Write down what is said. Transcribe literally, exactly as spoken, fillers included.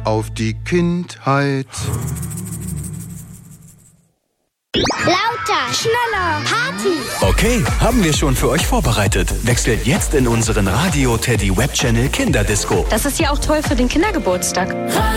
auf die Kindheit. Lauter, schneller, Party. Okay, haben wir schon für euch vorbereitet. Wechselt jetzt in unseren Radio Teddy Web Channel Kinderdisco. Das ist ja auch toll für den Kindergeburtstag.